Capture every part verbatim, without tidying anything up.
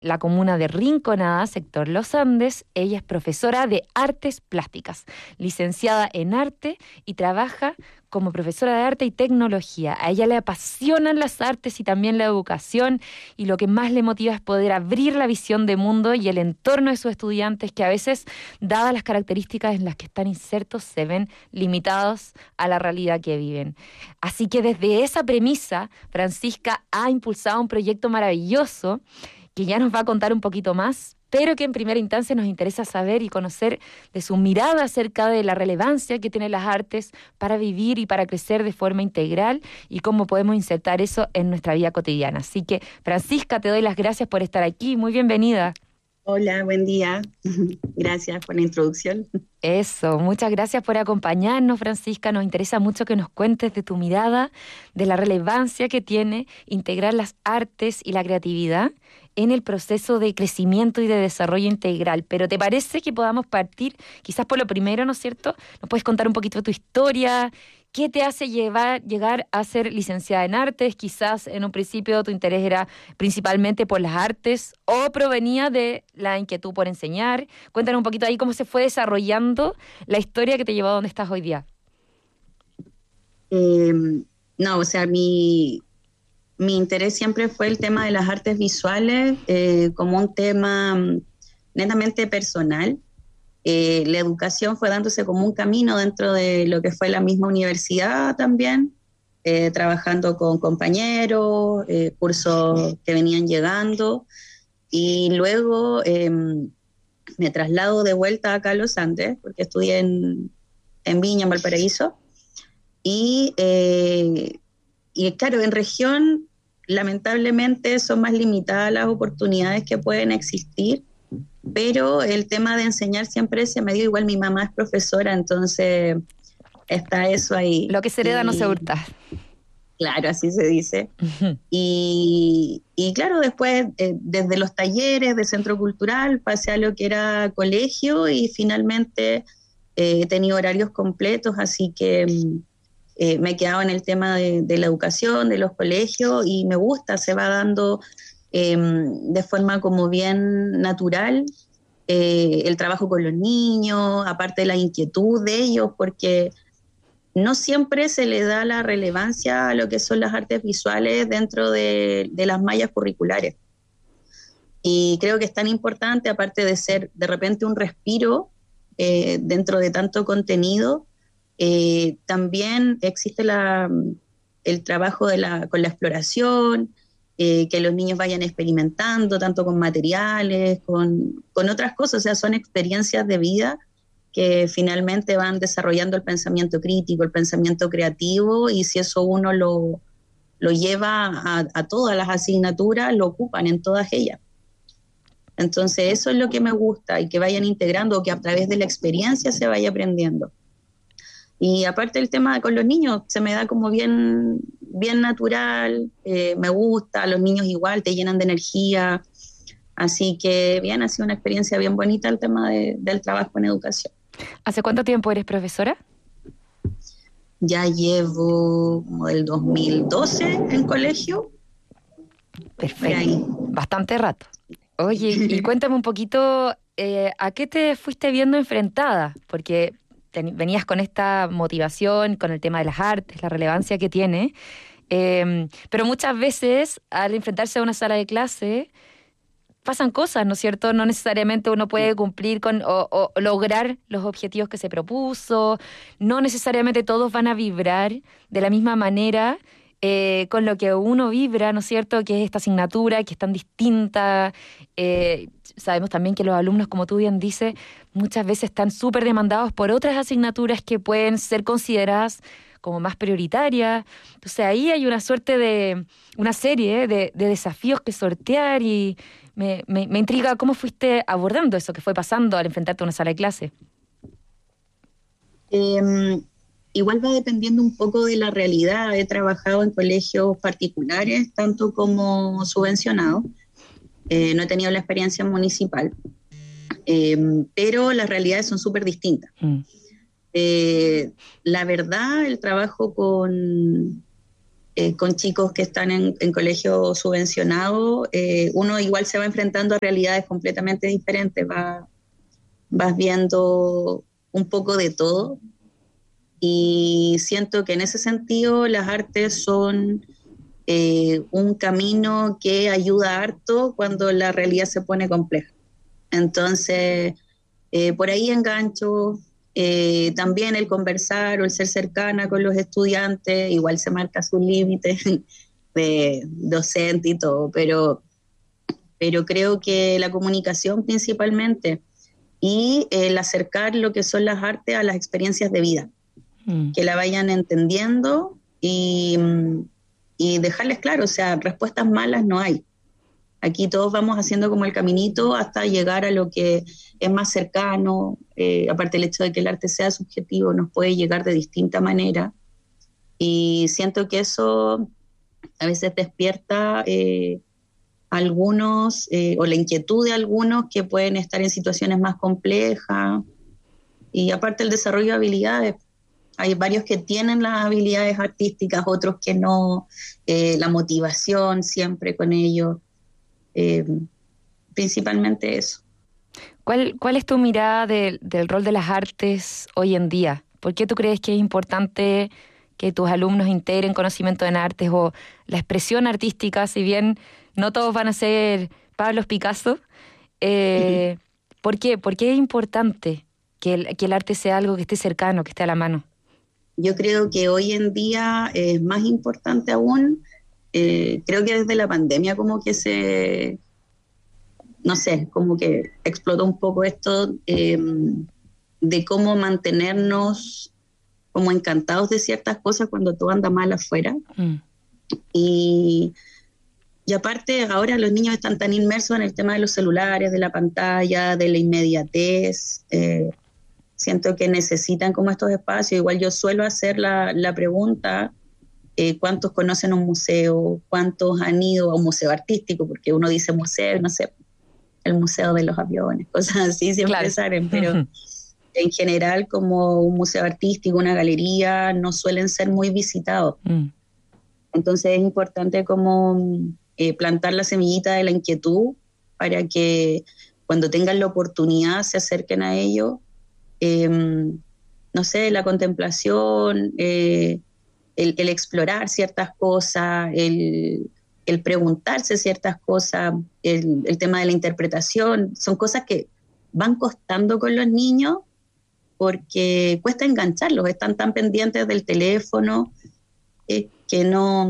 la comuna de Rinconada, sector Los Andes. Ella es profesora de artes plásticas, licenciada en arte y trabaja como profesora de arte y tecnología. A ella le apasionan las artes y también la educación, y lo que más le motiva es poder abrir la visión de mundo y el entorno de sus estudiantes, que a veces, dadas las características en las que están insertos, se ven limitados a la realidad que viven. Así que desde esa premisa, Francisca ha impulsado un proyecto maravilloso que ya nos va a contar un poquito más, pero que en primera instancia nos interesa saber y conocer de su mirada acerca de la relevancia que tienen las artes para vivir y para crecer de forma integral, y cómo podemos insertar eso en nuestra vida cotidiana. Así que, Francisca, te doy las gracias por estar aquí. Muy bienvenida. Hola, buen día. Gracias por la introducción. Eso, muchas gracias por acompañarnos, Francisca. Nos interesa mucho que nos cuentes de tu mirada, de la relevancia que tiene integrar las artes y la creatividad en el proceso de crecimiento y de desarrollo integral. Pero ¿te parece que podamos partir quizás por lo primero, ¿no es cierto? ¿Nos puedes contar un poquito de tu historia? ¿Qué te hace llevar, llegar a ser licenciada en artes? Quizás en un principio tu interés era principalmente por las artes, o provenía de la inquietud por enseñar. Cuéntanos un poquito ahí cómo se fue desarrollando la historia que te llevó a donde estás hoy día. Eh, no, o sea, mi, mi interés siempre fue el tema de las artes visuales, eh, como un tema netamente personal. Eh, la educación fue dándose como un camino dentro de lo que fue la misma universidad también, eh, trabajando con compañeros, eh, cursos que venían llegando, y luego eh, me traslado de vuelta acá a Los Andes, porque estudié en, en Viña, en Valparaíso, y, eh, y claro, en región lamentablemente son más limitadas las oportunidades que pueden existir, pero el tema de enseñar siempre se me dio. Igual mi mamá es profesora, entonces está eso ahí. Lo que se hereda Y, no se hurta. claro, así se dice. Uh-huh. Y, y claro, después, eh, desde los talleres de centro cultural, pasé a lo que era colegio, y finalmente eh, he tenido horarios completos, así que eh, me he quedado en el tema de, de la educación, de los colegios, y me gusta, se va dando Eh, de forma como bien natural, eh, el trabajo con los niños, aparte de la inquietud de ellos, porque no siempre se le da la relevancia a lo que son las artes visuales dentro de, de las mallas curriculares. Y creo que es tan importante, aparte de ser de repente un respiro eh, dentro de tanto contenido, eh, también existe la, el trabajo de la, con la exploración, Eh, que los niños vayan experimentando, tanto con materiales, con, con otras cosas. O sea, son experiencias de vida que finalmente van desarrollando el pensamiento crítico, el pensamiento creativo, y si eso uno lo, lo lleva a, a todas las asignaturas, lo ocupan en todas ellas. Entonces eso es lo que me gusta, y que vayan integrando, que a través de la experiencia se vaya aprendiendo. Y aparte el tema con los niños, se me da como bien, bien natural, eh, me gusta, los niños igual te llenan de energía, así que bien, ha sido una experiencia bien bonita el tema de, del trabajo en educación. ¿Hace cuánto tiempo eres profesora? Ya llevo como del dos mil doce en colegio. Perfecto, bastante rato. Oye, y cuéntame un poquito, eh, ¿a qué te fuiste viendo enfrentada? Porque ten, venías con esta motivación, con el tema de las artes, la relevancia que tiene, eh, pero muchas veces al enfrentarse a una sala de clase pasan cosas, ¿no es cierto? No necesariamente uno puede cumplir con o, o lograr los objetivos que se propuso, no necesariamente todos van a vibrar de la misma manera eh, con lo que uno vibra, ¿no es cierto? Que es esta asignatura, que es tan distinta. Eh, sabemos también que los alumnos, como tú bien dices, muchas veces están súper demandados por otras asignaturas que pueden ser consideradas como más prioritarias. Entonces ahí hay una suerte de, una serie de, de desafíos que sortear, y me, me, me intriga cómo fuiste abordando eso que fue pasando al enfrentarte a una sala de clase. Eh, igual va dependiendo un poco de la realidad. He trabajado en colegios particulares, tanto como subvencionados. Eh, no he tenido la experiencia municipal, eh, pero las realidades son súper distintas. Mm. Eh, la verdad, el trabajo con, eh, con chicos que están en, en colegio subvencionado, eh, uno igual se va enfrentando a realidades completamente diferentes, va, vas viendo un poco de todo, y siento que en ese sentido las artes son eh, un camino que ayuda harto cuando la realidad se pone compleja. Entonces, eh, por ahí engancho. Eh, también el conversar o el ser cercana con los estudiantes, igual se marca sus límites de docente y todo, pero, pero creo que la comunicación principalmente y el acercar lo que son las artes a las experiencias de vida, mm. que la vayan entendiendo y, y dejarles claro, o sea, respuestas malas no hay. Aquí todos vamos haciendo como el caminito hasta llegar a lo que es más cercano. Eh, aparte el hecho de que el arte sea subjetivo, nos puede llegar de distinta manera. Y siento que eso a veces despierta eh, algunos, eh, o la inquietud de algunos que pueden estar en situaciones más complejas. Y aparte el desarrollo de habilidades. Hay varios que tienen las habilidades artísticas, otros que no. Eh, la motivación siempre con ellos. Eh, principalmente eso. ¿Cuál, cuál es tu mirada de, del rol de las artes hoy en día? ¿Por qué tú crees que es importante que tus alumnos integren conocimiento en artes o la expresión artística, si bien no todos van a ser Pablo Picasso? Eh, uh-huh. ¿Por qué? ¿Por qué es importante que el, que el arte sea algo que esté cercano, que esté a la mano? Yo creo que hoy en día es más importante aún. Eh, creo que desde la pandemia como que se, no sé, como que explotó un poco esto eh, de cómo mantenernos como encantados de ciertas cosas cuando todo anda mal afuera. Mm. Y, y aparte ahora los niños están tan inmersos en el tema de los celulares, de la pantalla, de la inmediatez. Eh, siento que necesitan como estos espacios. Igual yo suelo hacer la, la pregunta... Eh, ¿cuántos conocen un museo? ¿Cuántos han ido a un museo artístico? Porque uno dice museo, no sé, el museo de los aviones, cosas así siempre claro. salen, pero uh-huh. en general como un museo artístico, una galería, no suelen ser muy visitados. Mm. Entonces es importante como eh, plantar la semillita de la inquietud para que cuando tengan la oportunidad se acerquen a ello. Eh, no sé, la contemplación... Eh, El, el explorar ciertas cosas, el, el preguntarse ciertas cosas, el, el tema de la interpretación, son cosas que van costando con los niños porque cuesta engancharlos, están tan pendientes del teléfono eh, que no,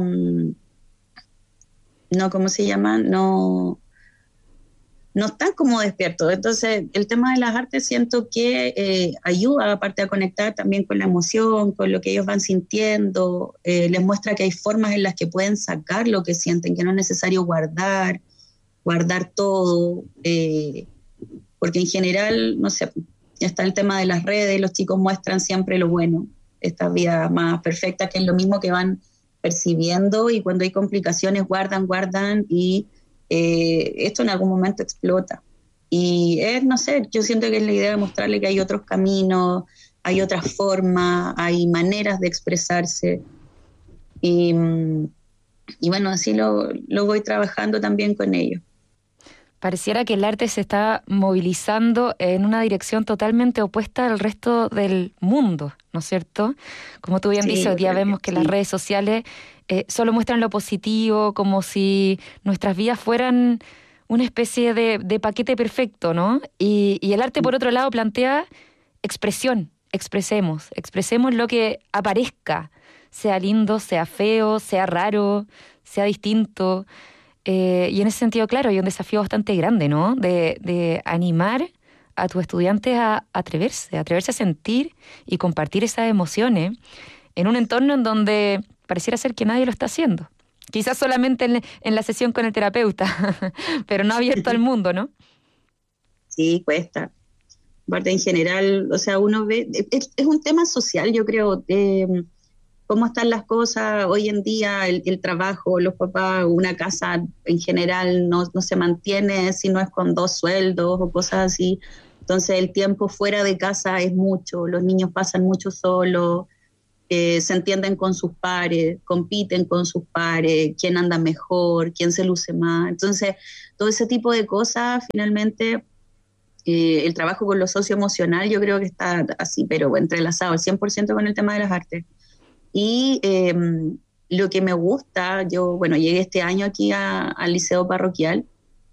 no, ¿cómo se llama? No, no están como despiertos. Entonces, el tema de las artes siento que eh, ayuda, aparte a conectar también con la emoción, con lo que ellos van sintiendo, eh, les muestra que hay formas en las que pueden sacar lo que sienten, que no es necesario guardar, guardar todo, eh, porque en general, no sé, está el tema de las redes, los chicos muestran siempre lo bueno, esta vida más perfecta, que es lo mismo que van percibiendo, y cuando hay complicaciones guardan, guardan, y Eh, esto en algún momento explota. Y es, no sé, yo siento que es la idea de mostrarle que hay otros caminos, hay otras formas, hay maneras de expresarse. Y, y bueno, así lo, lo voy trabajando también con ellos. Pareciera que el arte se está movilizando en una dirección totalmente opuesta al resto del mundo, ¿no es cierto? Como tú bien sí, dices, hoy día vemos que sí. las redes sociales eh, solo muestran lo positivo, como si nuestras vidas fueran una especie de, de paquete perfecto, ¿no? Y, y el arte, por otro lado, plantea expresión, expresemos, expresemos lo que aparezca, sea lindo, sea feo, sea raro, sea distinto. Eh, y en ese sentido, claro, hay un desafío bastante grande, ¿no? De, de animar a tus estudiantes a atreverse, a atreverse a sentir y compartir esas emociones en un entorno en donde pareciera ser que nadie lo está haciendo. Quizás solamente en, en la sesión con el terapeuta, pero no abierto al mundo, ¿no? Sí, cuesta. Aparte, en general, o sea, uno ve... Es, es un tema social, yo creo, eh, cómo están las cosas hoy en día, el, el trabajo, los papás, una casa en general no, no se mantiene si no es con dos sueldos o cosas así. Entonces el tiempo fuera de casa es mucho, los niños pasan mucho solos, eh, se entienden con sus pares, compiten con sus pares, quién anda mejor, quién se luce más. Entonces, todo ese tipo de cosas, finalmente, eh, el trabajo con lo socioemocional yo creo que está así, pero entrelazado al cien por ciento con el tema de las artes. Y eh, lo que me gusta, yo, bueno, llegué este año aquí a, al Liceo Parroquial,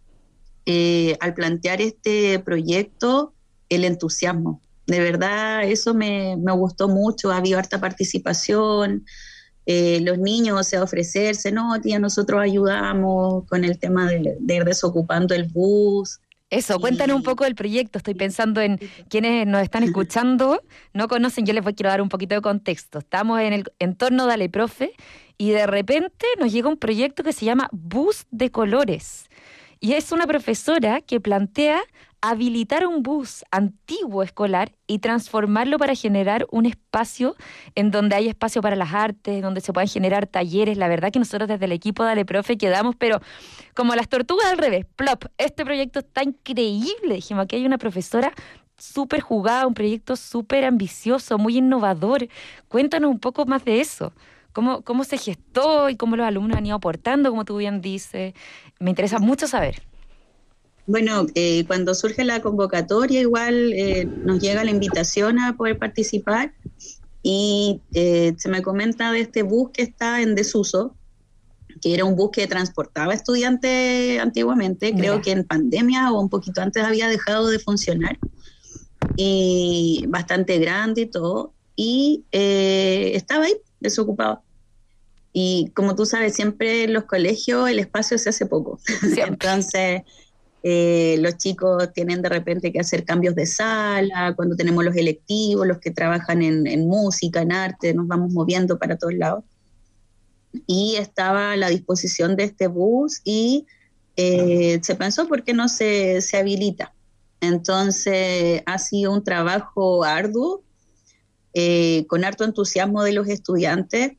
eh, al plantear este proyecto, el entusiasmo. De verdad, eso me, me gustó mucho, ha habido harta participación, eh, los niños, o sea, ofrecerse, no, tía, nosotros ayudamos con el tema de, de ir desocupando el bus. Eso, cuéntanos un poco del proyecto. Estoy pensando en quienes nos están escuchando, no conocen, yo les voy quiero dar un poquito de contexto. Estamos en el entorno Dale Profe y de repente nos llega un proyecto que se llama Bus de Colores. Y es una profesora que plantea habilitar un bus antiguo escolar y transformarlo para generar un espacio en donde hay espacio para las artes, donde se puedan generar talleres. La verdad que nosotros desde el equipo Dale Profe quedamos, pero como las tortugas al revés, plop, este proyecto está increíble. Dijimos, aquí hay una profesora súper jugada, un proyecto súper ambicioso, muy innovador. Cuéntanos un poco más de eso. ¿Cómo, cómo se gestó y cómo los alumnos han ido aportando, como tú bien dices? Me interesa mucho saber. Bueno, eh, cuando surge la convocatoria, igual eh, nos llega la invitación a poder participar y eh, se me comenta de este bus que está en desuso, que era un bus que transportaba estudiantes antiguamente, Mira. Creo que en pandemia o un poquito antes había dejado de funcionar, y bastante grande y todo, y eh, estaba ahí, desocupado. Y como tú sabes, siempre en los colegios el espacio se hace poco. Entonces, eh, los chicos tienen de repente que hacer cambios de sala, cuando tenemos los electivos, los que trabajan en, en música, en arte, nos vamos moviendo para todos lados. Y estaba a la disposición de este bus y eh, se pensó por qué no se, se habilita. Entonces, ha sido un trabajo arduo, eh, con harto entusiasmo de los estudiantes,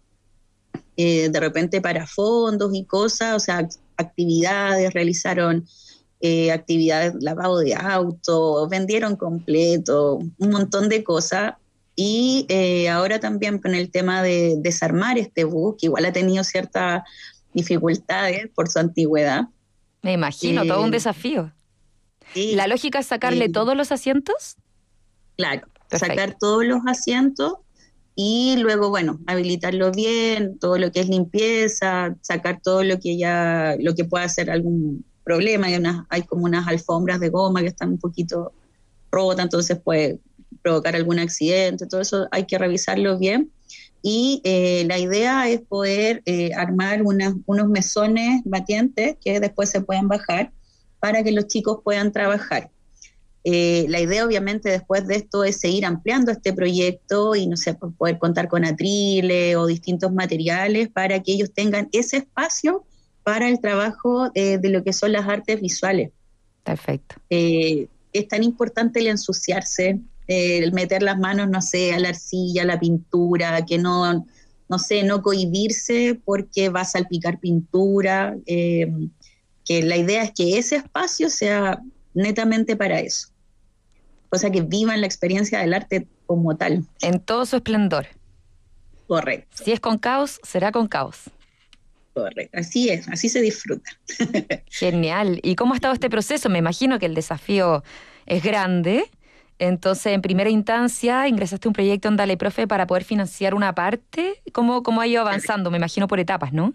Eh, de repente para fondos y cosas, o sea, actividades, realizaron eh, actividades, lavado de auto, vendieron completo, un montón de cosas. Y eh, ahora también con el tema de desarmar este bus, que igual ha tenido ciertas dificultades por su antigüedad. Me imagino, eh, todo un desafío. Sí, ¿la lógica es sacarle eh, todos los asientos? Claro, perfecto. Sacar todos los asientos. Y luego, bueno, habilitarlo bien, todo lo que es limpieza, sacar todo lo que ya, lo que pueda ser algún problema. Hay, unas, hay como unas alfombras de goma que están un poquito rotas, entonces puede provocar algún accidente, todo eso hay que revisarlo bien. Y eh, la idea es poder eh, armar unas, unos mesones batientes que después se puedan bajar para que los chicos puedan trabajar. Eh, la idea obviamente después de esto es seguir ampliando este proyecto y no sé, poder contar con atriles o distintos materiales para que ellos tengan ese espacio para el trabajo eh, de lo que son las artes visuales. Perfecto. Eh, es tan importante el ensuciarse, eh, el meter las manos, no sé, a la arcilla, a la pintura, que no, no sé, no cohibirse porque va a salpicar pintura, eh, que la idea es que ese espacio sea netamente para eso, cosa que vivan la experiencia del arte como tal. En todo su esplendor. Correcto. Si es con caos, será con caos. Correcto, así es, así se disfruta. Genial. ¿Y cómo ha estado este proceso? Me imagino que el desafío es grande. Entonces, en primera instancia, ingresaste a un proyecto en Dale Profe para poder financiar una parte. ¿Cómo, cómo ha ido avanzando? Me imagino por etapas, ¿no?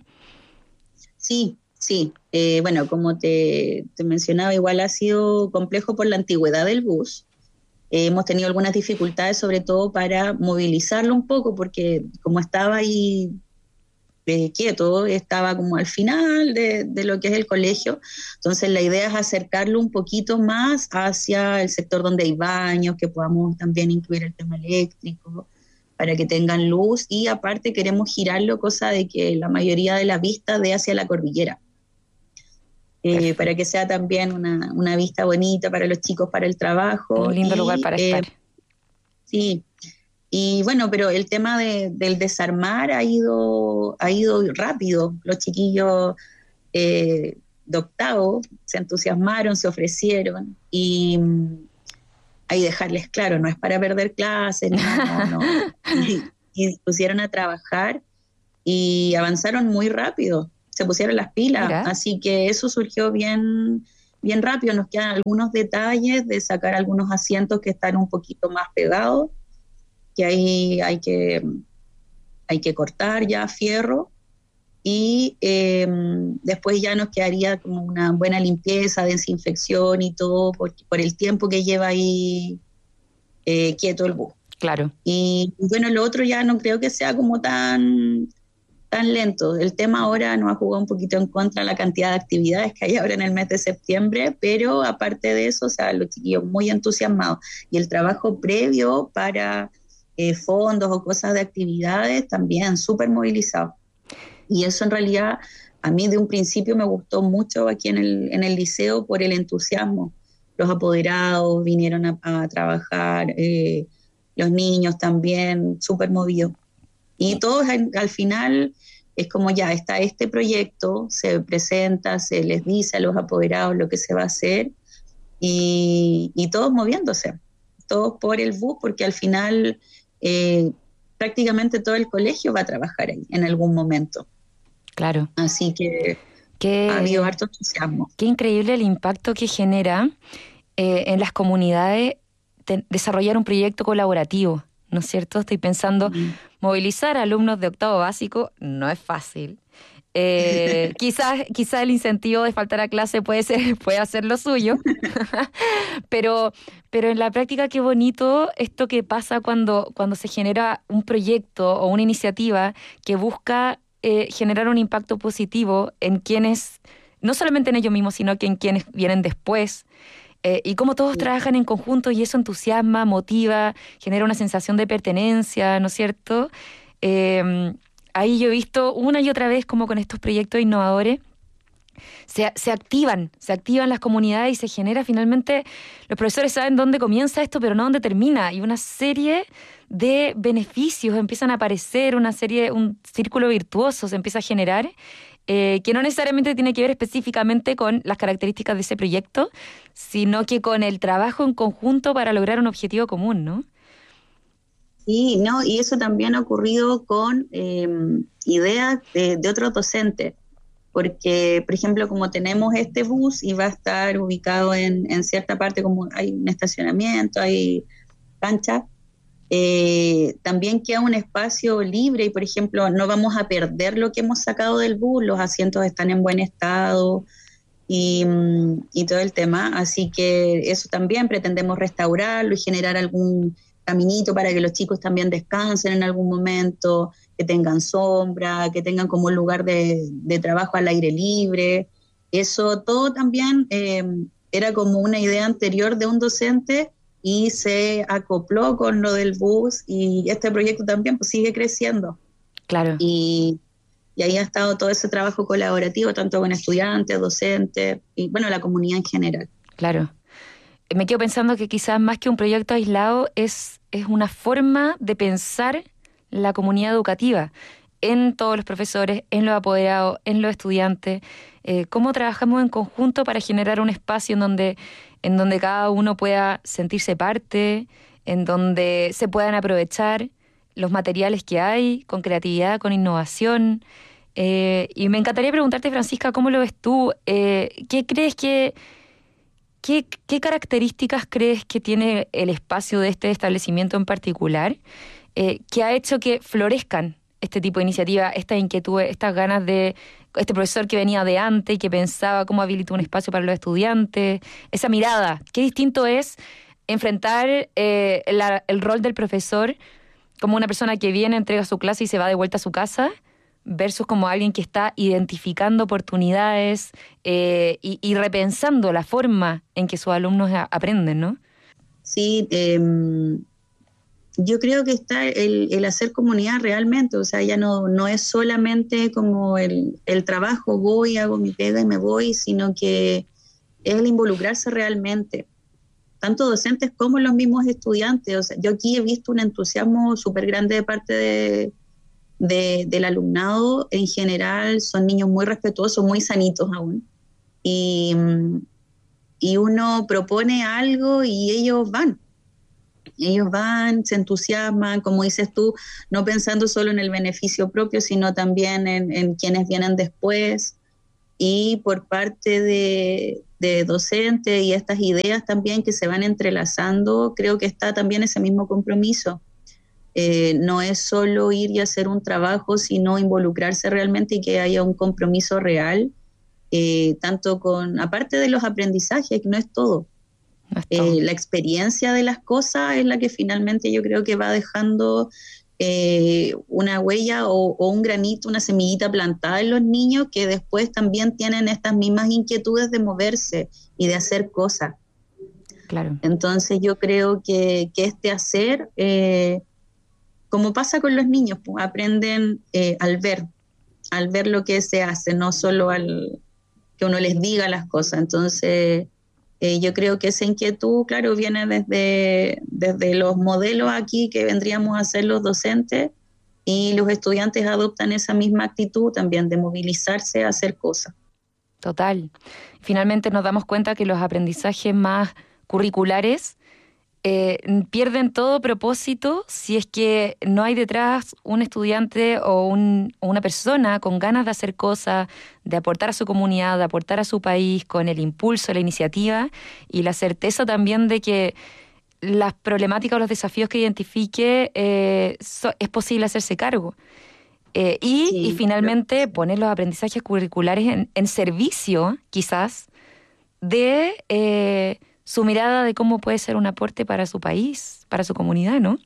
Sí. Sí, eh, bueno, como te, te mencionaba, igual ha sido complejo por la antigüedad del bus. Eh, hemos tenido algunas dificultades, sobre todo para movilizarlo un poco, porque como estaba ahí eh, quieto, estaba como al final de, de lo que es el colegio. Entonces la idea es acercarlo un poquito más hacia el sector donde hay baños, que podamos también incluir el tema eléctrico, para que tengan luz. Y aparte queremos girarlo, cosa de que la mayoría de la vista dé hacia la cordillera. Eh, para que sea también una, una vista bonita para los chicos, para el trabajo. Un lindo y, lugar para eh, estar. Sí, y bueno, pero el tema de, del desarmar ha ido, ha ido rápido. Los chiquillos eh, de octavo se entusiasmaron, se ofrecieron, y mm, hay que dejarles claro, no es para perder clases, no, no. Y, y se pusieron a trabajar y avanzaron muy rápido, se pusieron las pilas, Mira. Así que eso surgió bien, bien rápido. Nos quedan algunos detalles de sacar algunos asientos que están un poquito más pegados, que ahí hay que, hay que cortar ya fierro, y eh, después ya nos quedaría como una buena limpieza, desinfección y todo, por, por el tiempo que lleva ahí eh, quieto el bus. Claro. Y bueno, lo otro ya no creo que sea como tan, tan lento. El tema ahora nos ha jugado un poquito en contra la cantidad de actividades que hay ahora en el mes de septiembre, pero aparte de eso, o sea, los chiquillos muy entusiasmados. Y el trabajo previo para eh, fondos o cosas de actividades también súper movilizado. Y eso en realidad a mí de un principio me gustó mucho aquí en el, en el liceo por el entusiasmo. Los apoderados vinieron a, a trabajar, eh, los niños también, súper movidos. Y todos al, al final es como ya está este proyecto, se presenta, se les dice a los apoderados lo que se va a hacer y, y todos moviéndose, todos por el bus, porque al final eh, prácticamente todo el colegio va a trabajar ahí en algún momento. Claro. Así que Qué, ha habido harto entusiasmo. Qué increíble el impacto que genera eh, en las comunidades te, desarrollar un proyecto colaborativo, ¿no es cierto? Estoy pensando, mm. movilizar alumnos de octavo básico no es fácil. Eh, quizás, quizás el incentivo de faltar a clase puede ser, puede hacer lo suyo, pero, pero en la práctica qué bonito esto que pasa cuando, cuando se genera un proyecto o una iniciativa que busca Eh, generar un impacto positivo en quienes, no solamente en ellos mismos, sino que en quienes vienen después, eh, y cómo todos sí. trabajan en conjunto y eso entusiasma, motiva, genera una sensación de pertenencia, ¿no es cierto? Eh, ahí yo he visto una y otra vez como con estos proyectos innovadores se, se activan, se activan las comunidades y se genera finalmente, los profesores saben dónde comienza esto, pero no dónde termina, y una serie de beneficios empiezan a aparecer, una serie, un círculo virtuoso se empieza a generar, eh, que no necesariamente tiene que ver específicamente con las características de ese proyecto, sino que con el trabajo en conjunto para lograr un objetivo común, ¿no? Sí, no, y eso también ha ocurrido con eh, ideas de, de otros docentes, porque, por ejemplo, como tenemos este bus y va a estar ubicado en, en cierta parte, como hay un estacionamiento, hay cancha, eh, también queda un espacio libre y, por ejemplo, no vamos a perder lo que hemos sacado del bus, los asientos están en buen estado y, y todo el tema, así que eso también pretendemos restaurarlo y generar algún caminito para que los chicos también descansen en algún momento, que tengan sombra, que tengan como un lugar de, de trabajo al aire libre. Eso todo también eh, era como una idea anterior de un docente y se acopló con lo del bus y este proyecto también pues, sigue creciendo. Claro. Y, y ahí ha estado todo ese trabajo colaborativo, tanto con estudiantes, docentes y bueno, la comunidad en general. Claro. Me quedo pensando que quizás más que un proyecto aislado es, es una forma de pensar la comunidad educativa en todos los profesores, en los apoderados, en los estudiantes, eh, cómo trabajamos en conjunto para generar un espacio en donde, en donde cada uno pueda sentirse parte, en donde se puedan aprovechar los materiales que hay con creatividad, con innovación. Eh, y me encantaría preguntarte, Francisca, ¿cómo lo ves tú? Eh, ¿Qué crees que... ¿Qué, ¿Qué características crees que tiene el espacio de este establecimiento en particular eh, que ha hecho que florezcan este tipo de iniciativas, estas inquietudes, estas ganas de este profesor que venía de antes y que pensaba cómo habilitar un espacio para los estudiantes, esa mirada? Qué distinto es enfrentar eh, la, el rol del profesor como una persona que viene, entrega su clase y se va de vuelta a su casa, versus como alguien que está identificando oportunidades eh, y, y repensando la forma en que sus alumnos a, aprenden, ¿no? Sí, eh, yo creo que está el, el hacer comunidad realmente, o sea, ya no, no es solamente como el, el trabajo, voy, hago mi pega y me voy, sino que es el involucrarse realmente, tanto docentes como los mismos estudiantes. O sea, yo aquí he visto un entusiasmo súper grande de parte de De, del alumnado en general. Son niños muy respetuosos, muy sanitos aún, y, y uno propone algo y ellos van, ellos van, se entusiasman, como dices tú, no pensando solo en el beneficio propio, sino también en, en quienes vienen después. Y por parte de, de docentes y estas ideas también que se van entrelazando, creo que está también ese mismo compromiso. Eh, no es solo ir y hacer un trabajo, sino involucrarse realmente y que haya un compromiso real, eh, tanto con, aparte de los aprendizajes, que no es todo. No es todo. Eh, la experiencia de las cosas es la que finalmente yo creo que va dejando eh, una huella o, o un granito, una semillita plantada en los niños que después también tienen estas mismas inquietudes de moverse y de hacer cosas. Claro. Entonces yo creo que, que este hacer, eh, como pasa con los niños, pues, aprenden eh, al ver, al ver lo que se hace, no solo al que uno les diga las cosas. Entonces Eh, yo creo que esa inquietud, claro, viene desde, desde los modelos aquí que vendríamos a ser los docentes, y los estudiantes adoptan esa misma actitud también de movilizarse a hacer cosas. Total. Finalmente nos damos cuenta que los aprendizajes más curriculares eh, pierden todo propósito si es que no hay detrás un estudiante o, un, o una persona con ganas de hacer cosas, de aportar a su comunidad, de aportar a su país, con el impulso, la iniciativa y la certeza también de que las problemáticas o los desafíos que identifique eh, so, es posible hacerse cargo. Eh, y, Sí, y finalmente claro. poner los aprendizajes curriculares en, en servicio, quizás, de eh, su mirada de cómo puede ser un aporte para su país, para su comunidad, ¿no?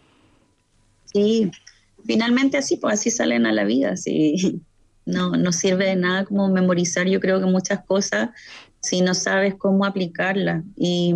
Sí, finalmente así, pues así salen a la vida. Sí. No, no sirve de nada como memorizar, yo creo que muchas cosas, si no sabes cómo aplicarlas. Y,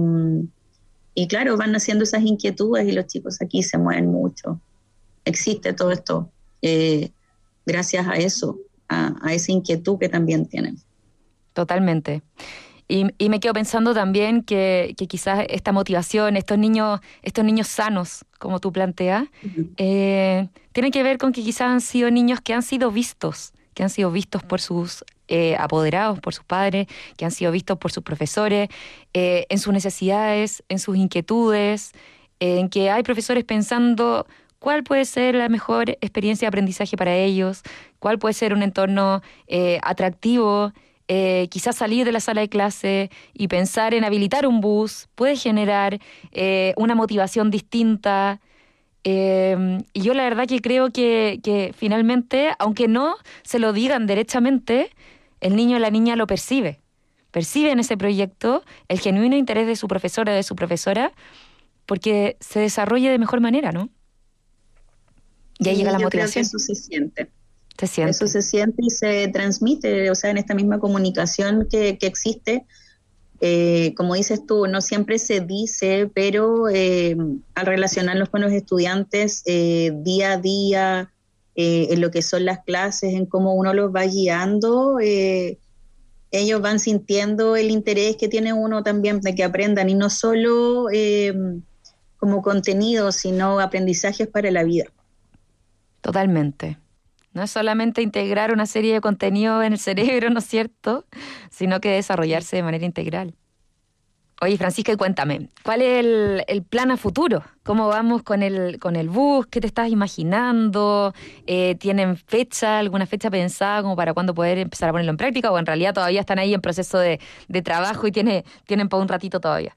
y claro, van naciendo esas inquietudes y los chicos aquí se mueven mucho. Existe todo esto eh, gracias a eso, a, a esa inquietud que también tienen. Totalmente. Y, y me quedo pensando también que, que quizás esta motivación, estos niños, estos niños sanos, como tú planteas, Uh-huh. eh, tiene que ver con que quizás han sido niños que han sido vistos, que han sido vistos por sus eh, apoderados, por sus padres, que han sido vistos por sus profesores, eh, en sus necesidades, en sus inquietudes, eh, en que hay profesores pensando cuál puede ser la mejor experiencia de aprendizaje para ellos, cuál puede ser un entorno eh, atractivo. Eh, quizás salir de la sala de clase y pensar en habilitar un bus puede generar eh, una motivación distinta. Eh, y yo la verdad que creo que, que finalmente, aunque no se lo digan derechamente, el niño o la niña lo percibe. Percibe en ese proyecto el genuino interés de su profesora o de su profesora porque se desarrolle de mejor manera, ¿no? Y ahí Sí, llega la yo creo que motivación. eso se siente. Se siente. Eso se siente y se transmite, o sea, en esta misma comunicación que, que existe. Eh, como dices tú, no siempre se dice, pero eh, al relacionarnos con los estudiantes eh, día a día, eh, en lo que son las clases, en cómo uno los va guiando, eh, ellos van sintiendo el interés que tiene uno también de que aprendan, y no solo eh, como contenido, sino aprendizajes para la vida. Totalmente. No es solamente integrar una serie de contenidos en el cerebro, ¿no es cierto?, sino que desarrollarse de manera integral. Oye, Francisca, y cuéntame, ¿cuál es el, el plan a futuro? ¿Cómo vamos con el, con el bus? ¿Qué te estás imaginando? Eh, ¿Tienen fecha, alguna fecha pensada como para cuándo poder empezar a ponerlo en práctica? ¿O en realidad todavía están ahí en proceso de, de trabajo y tiene, tienen para un ratito todavía?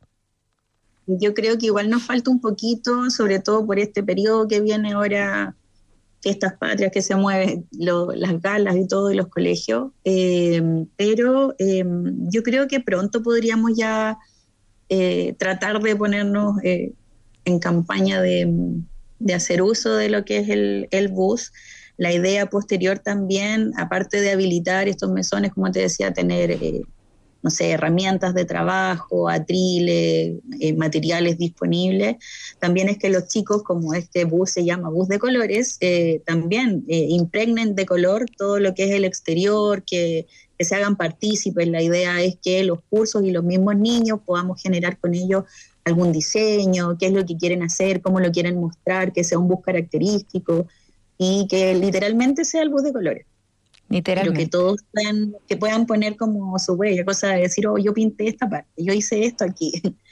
Yo creo que igual nos falta un poquito, sobre todo por este periodo que viene ahora, fiestas patrias que se mueven, lo, las galas y todo, y los colegios, eh, pero eh, yo creo que pronto podríamos ya eh, tratar de ponernos eh, en campaña de, de hacer uso de lo que es el, el bus. La idea posterior también, aparte de habilitar estos mesones, como te decía, tener... Eh, no sé, herramientas de trabajo, atriles, eh, materiales disponibles. También es que los chicos, como este bus se llama bus de colores, eh, también eh, impregnen de color todo lo que es el exterior, que, que se hagan partícipes. La idea es que los cursos y los mismos niños podamos generar con ellos algún diseño, qué es lo que quieren hacer, cómo lo quieren mostrar, que sea un bus característico y que literalmente sea el bus de colores. Pero que todos puedan, que puedan poner como su huella, cosa de decir, oh, yo pinté esta parte, yo hice esto aquí.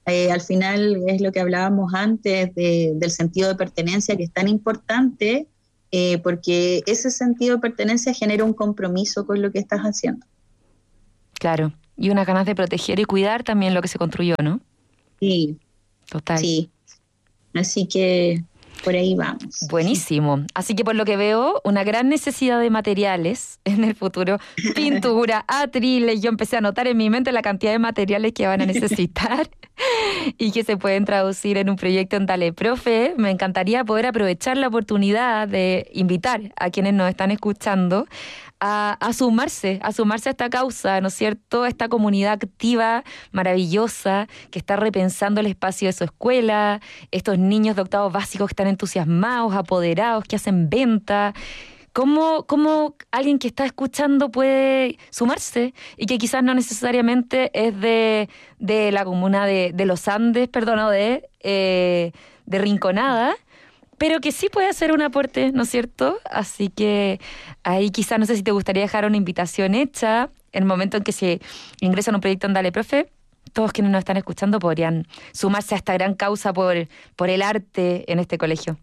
Eh, al final es lo que hablábamos antes de, del sentido de pertenencia, que es tan importante, eh, porque ese sentido de pertenencia genera un compromiso con lo que estás haciendo. Claro, y unas ganas de proteger y cuidar también lo que se construyó, ¿no? Sí, Total. sí. Así que por ahí vamos. Buenísimo. Así que por lo que veo, una gran necesidad de materiales en el futuro. Pintura, atriles. Yo empecé a notar en mi mente la cantidad de materiales que van a necesitar y que se pueden traducir en un proyecto en Dale Profe. Me encantaría poder aprovechar la oportunidad de invitar a quienes nos están escuchando A, a sumarse, a sumarse a esta causa, ¿no es cierto? Esta comunidad activa, maravillosa, que está repensando el espacio de su escuela, estos niños de octavo básico que están entusiasmados, apoderados, que hacen venta. ¿Cómo, cómo alguien que está escuchando puede sumarse y que quizás no necesariamente es de, de la comuna de, de los Andes, perdón, o de, eh, de Rinconada, pero que sí puede hacer un aporte, ¿no es cierto? Así que ahí quizás, no sé si te gustaría dejar una invitación hecha en el momento en que se ingresa en un proyecto en Dale Profe. Todos quienes nos están escuchando podrían sumarse a esta gran causa por, por el arte en este colegio.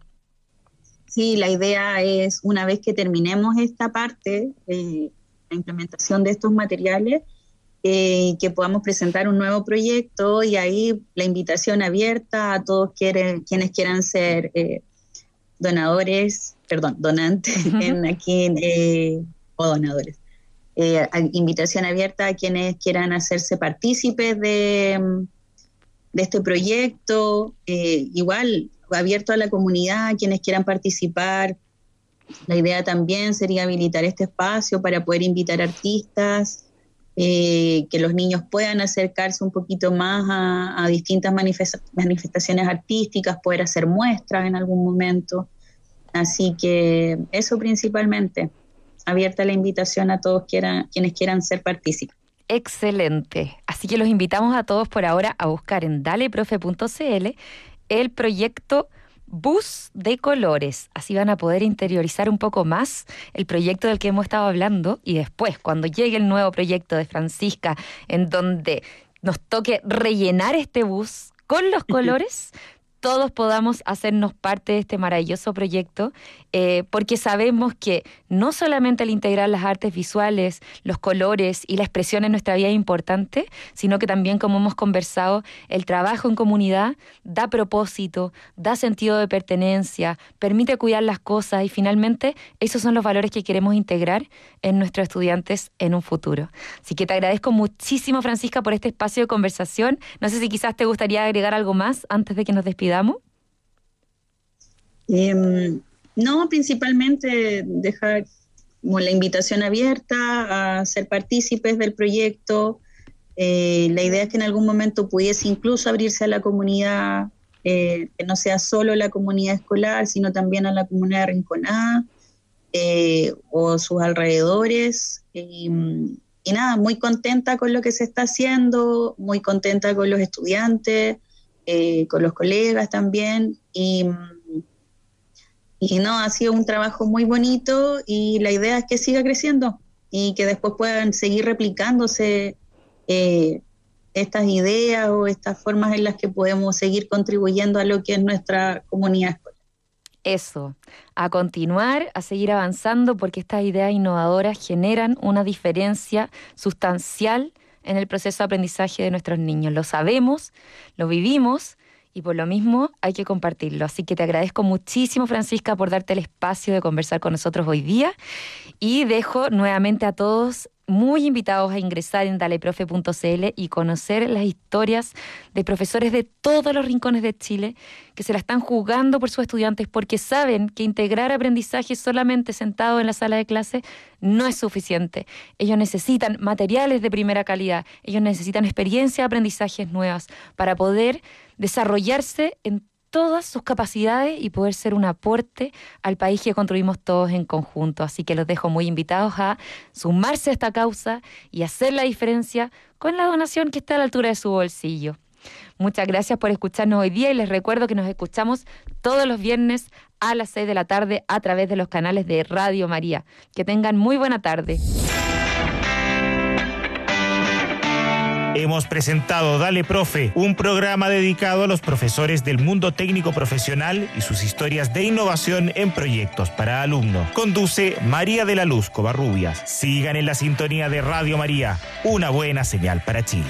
Sí, la idea es, una vez que terminemos esta parte, eh, la implementación de estos materiales, eh, que podamos presentar un nuevo proyecto, y ahí la invitación abierta a todos quieren, quienes quieran ser eh, donadores, perdón, donantes, uh-huh. en aquí, eh, o donadores. Eh, invitación abierta a quienes quieran hacerse partícipes de, de este proyecto, eh, igual abierto a la comunidad, quienes quieran participar. La idea también sería habilitar este espacio para poder invitar artistas, eh, que los niños puedan acercarse un poquito más a, a distintas manifest- manifestaciones artísticas, poder hacer muestras en algún momento. Así que eso principalmente, abierta la invitación a todos quieran, quienes quieran ser partícipes. Excelente. Así que los invitamos a todos por ahora a buscar en dale profe punto c l el proyecto Bus de Colores. Así van a poder interiorizar un poco más el proyecto del que hemos estado hablando, y después, cuando llegue el nuevo proyecto de Francisca, en donde nos toque rellenar este bus con los colores, todos podamos hacernos parte de este maravilloso proyecto, eh, porque sabemos que no solamente el integrar las artes visuales, los colores y la expresión en nuestra vida es importante, sino que también, como hemos conversado, el trabajo en comunidad da propósito, da sentido de pertenencia, permite cuidar las cosas, y finalmente esos son los valores que queremos integrar en nuestros estudiantes en un futuro. Así que te agradezco muchísimo, Francisca, por este espacio de conversación. No sé si quizás te gustaría agregar algo más antes de que nos despidamos. Eh, no, principalmente dejar como la invitación abierta a ser partícipes del proyecto. Eh, la idea es que en algún momento pudiese incluso abrirse a la comunidad, eh, que no sea solo la comunidad escolar, sino también a la comunidad de Rinconada eh, o sus alrededores. Y, y nada, muy contenta con lo que se está haciendo, muy contenta con los estudiantes, Eh, con los colegas también, y, y no, ha sido un trabajo muy bonito, y la idea es que siga creciendo y que después puedan seguir replicándose eh, estas ideas o estas formas en las que podemos seguir contribuyendo a lo que es nuestra comunidad escolar. Eso, a continuar, a seguir avanzando, porque estas ideas innovadoras generan una diferencia sustancial en el proceso de aprendizaje de nuestros niños. Lo sabemos, lo vivimos, y por lo mismo hay que compartirlo. Así que te agradezco muchísimo, Francisca, por darte el espacio de conversar con nosotros hoy día, y dejo nuevamente a todos muy invitados a ingresar en dale profe punto c l y conocer las historias de profesores de todos los rincones de Chile que se la están jugando por sus estudiantes, porque saben que integrar aprendizaje solamente sentado en la sala de clase no es suficiente. Ellos necesitan materiales de primera calidad, ellos necesitan experiencias de aprendizajes nuevas para poder desarrollarse en todas sus capacidades y poder ser un aporte al país que construimos todos en conjunto. Así que los dejo muy invitados a sumarse a esta causa y hacer la diferencia con la donación que está a la altura de su bolsillo. Muchas gracias por escucharnos hoy día, y les recuerdo que nos escuchamos todos los viernes a las seis de la tarde a través de los canales de Radio María. Que tengan muy buena tarde. hemos presentado Dale Profe, un programa dedicado a los profesores del mundo técnico profesional y sus historias de innovación en proyectos para alumnos. Conduce María de la Luz Covarrubias. Sigan en la sintonía de Radio María, una buena señal para Chile.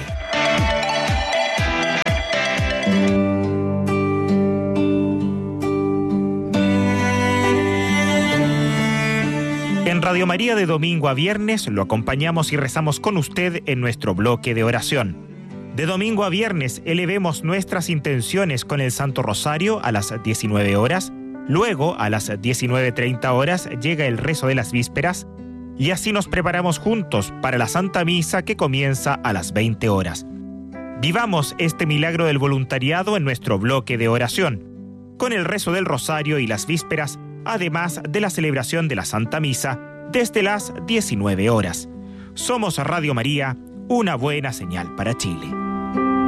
En Radio María de domingo a viernes lo acompañamos y rezamos con usted en nuestro bloque de oración. De domingo a viernes elevemos nuestras intenciones con el Santo Rosario a las diecinueve horas, luego a las diecinueve treinta horas llega el rezo de las vísperas y así nos preparamos juntos para la Santa Misa que comienza a las veinte horas. Vivamos este milagro del voluntariado en nuestro bloque de oración, con el rezo del Rosario y las vísperas, además de la celebración de la Santa Misa desde las diecinueve horas. Somos Radio María, una buena señal para Chile.